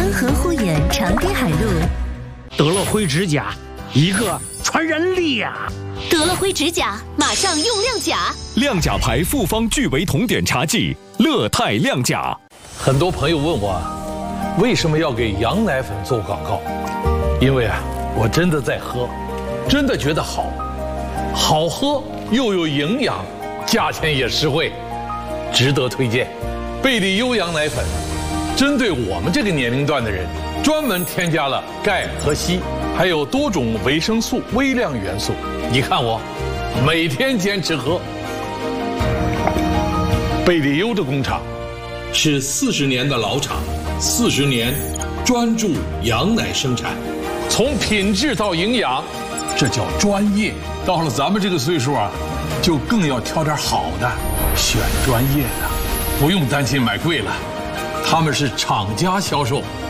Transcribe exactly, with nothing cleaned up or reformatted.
安和护眼长堤海路。 得了灰指甲，一个传染力呀、啊！ 得了灰指甲，马上用亮甲。 亮甲牌复方聚维酮碘茶剂，乐泰亮甲。 很多朋友问我，为什么要给羊奶粉做广告？因为啊，我真的在喝，真的觉得好，好喝又有营养，价钱也实惠，值得推荐。贝里优羊奶粉，针对我们这个年龄段的人，专门添加了钙和硒，还有多种维生素、微量元素。你看我，每天坚持喝。贝里优的工厂是四十年的老厂，四十年专注羊奶生产，从品质到营养，这叫专业。到了咱们这个岁数啊，就更要挑点好的，选专业的，不用担心买贵了。他们是厂家销售，